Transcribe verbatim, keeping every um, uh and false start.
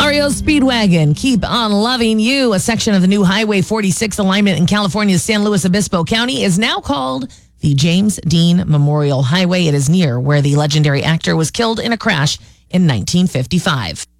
R E O Speedwagon, Keep on Loving You, a section of the new Highway forty-six alignment in California's San Luis Obispo County, is now called the James Dean Memorial Highway. It is near where the legendary actor was killed in a crash in nineteen fifty-five.